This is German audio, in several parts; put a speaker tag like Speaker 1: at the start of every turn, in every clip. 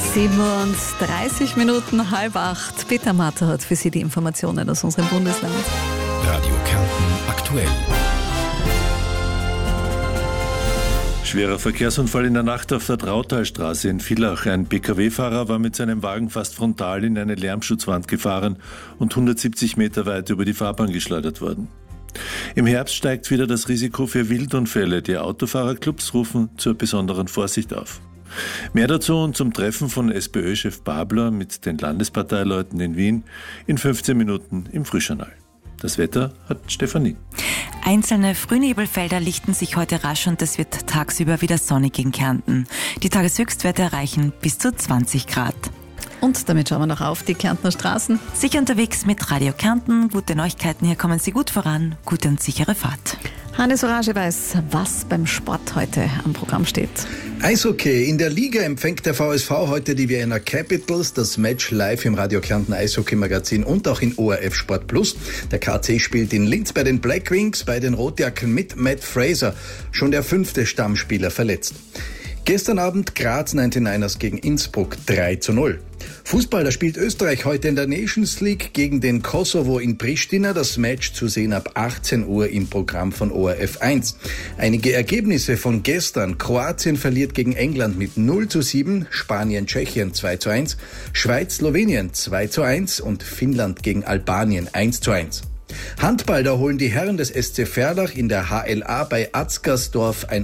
Speaker 1: 37 Minuten, 7:30. Peter Marter hat für Sie die Informationen aus unserem Bundesland.
Speaker 2: Radio Kärnten aktuell.
Speaker 3: Schwerer Verkehrsunfall in der Nacht auf der Trautalstraße in Villach. Ein Pkw-Fahrer war mit seinem Wagen fast frontal in eine Lärmschutzwand gefahren und 170 Meter weit über die Fahrbahn geschleudert worden. Im Herbst steigt wieder das Risiko für Wildunfälle. Die Autofahrerclubs rufen zur besonderen Vorsicht auf. Mehr dazu und zum Treffen von SPÖ-Chef Babler mit den Landesparteileuten in Wien in 15 Minuten im Frühjournal. Das Wetter hat Stefanie.
Speaker 4: Einzelne Frühnebelfelder lichten sich heute rasch und es wird tagsüber wieder sonnig in Kärnten. Die Tageshöchstwerte erreichen bis zu 20 Grad.
Speaker 1: Und damit schauen wir noch auf die Kärntner Straßen.
Speaker 4: Sicher unterwegs mit Radio Kärnten. Gute Neuigkeiten, hier kommen Sie gut voran. Gute und sichere Fahrt.
Speaker 1: Hannes Orage weiß, was beim Sport heute am Programm steht.
Speaker 5: Eishockey. In der Liga empfängt der VSV heute die Vienna Capitals. Das Match live im Radio Kärnten Eishockey-Magazin und auch in ORF Sport Plus. Der KC spielt in Linz bei den Black Wings, bei den Rotjacken mit Matt Fraser. Schon der 5. Stammspieler verletzt. Gestern Abend Graz 99ers gegen Innsbruck 3:0. Fußball, da spielt Österreich heute in der Nations League gegen den Kosovo in Pristina. Das Match zu sehen ab 18 Uhr im Programm von ORF 1. Einige Ergebnisse von gestern. Kroatien verliert gegen England mit 0:7, Spanien, Tschechien 2:1, Schweiz, Slowenien 2:1 und Finnland gegen Albanien 1:1. Handball, da holen die Herren des SC Verlach in der HLA bei Atzgersdorf ein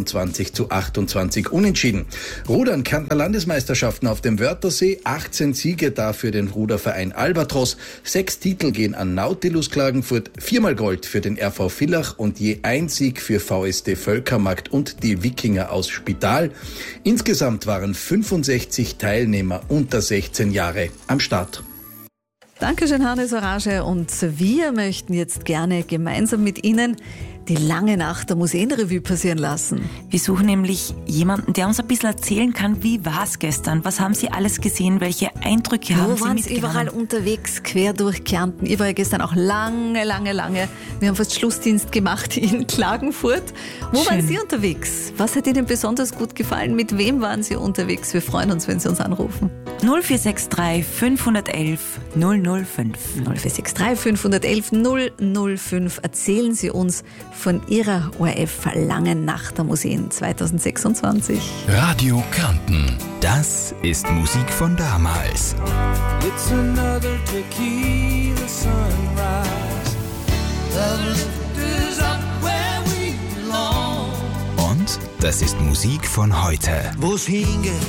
Speaker 5: 28:28 Unentschieden. Rudern, Kärntner Landesmeisterschaften auf dem Wörthersee, 18 Siege da für den Ruderverein Albatros, 6 Titel gehen an Nautilus Klagenfurt, 4-mal Gold für den RV Villach und je ein Sieg für VSD Völkermarkt und die Wikinger aus Spital. Insgesamt waren 65 Teilnehmer unter 16 Jahre am Start.
Speaker 1: Dankeschön, Hannes Orage. Und wir möchten jetzt gerne gemeinsam mit Ihnen die lange Nacht der Museenrevue passieren lassen.
Speaker 4: Wir suchen nämlich jemanden, der uns ein bisschen erzählen kann, wie war es gestern? Was haben Sie alles gesehen? Welche Eindrücke haben Sie mitgenommen?
Speaker 1: Wo waren Sie überall unterwegs, quer durch Kärnten? Ich war ja gestern auch lange. Wir haben fast Schlussdienst gemacht in Klagenfurt. Wo waren Sie unterwegs? Was hat Ihnen besonders gut gefallen? Mit wem waren Sie unterwegs? Wir freuen uns, wenn Sie uns anrufen.
Speaker 4: 0463 511 005.
Speaker 1: 0463 511 005. Erzählen Sie uns von Ihrer ORF Langen Nacht der Museen 2026.
Speaker 2: Radio Kärnten, das ist Musik von damals.
Speaker 6: It's another tequila sunrise. The lift is up where we belong.
Speaker 2: Und das ist Musik von heute.
Speaker 6: Wo's hingeht,